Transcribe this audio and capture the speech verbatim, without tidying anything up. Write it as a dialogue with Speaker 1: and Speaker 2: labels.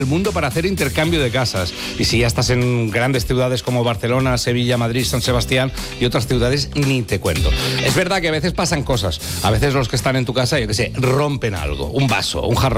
Speaker 1: el mundo para hacer intercambio de casas. Y si ya estás en grandes ciudades como Barcelona, Sevilla, Madrid, San Sebastián y otras ciudades, ni te cuento. Es verdad que a veces pasan cosas. A veces los que están en tu casa, yo qué sé, rompen algo, un vaso, un jarrón.